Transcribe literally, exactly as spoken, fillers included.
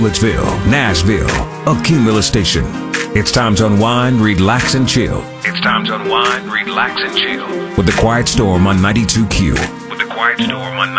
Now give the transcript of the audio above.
Charlottesville, Nashville, a Cumulus station. It's time to unwind, relax, and chill. It's time to unwind, relax, and chill with the Quiet Storm on ninety-two Q. With the Quiet Storm on